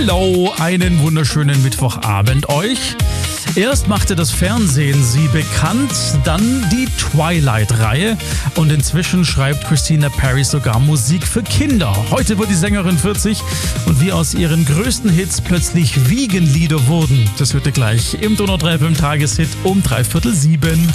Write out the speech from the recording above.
Hallo, einen wunderschönen Mittwochabend euch. Erst machte das Fernsehen sie bekannt, dann die Twilight-Reihe und inzwischen schreibt Christina Perri sogar Musik für Kinder. Heute wird die Sängerin 40 und wie aus ihren größten Hits plötzlich Wiegenlieder wurden, das hörte gleich im Donau 3 FM Tageshit um 6:45.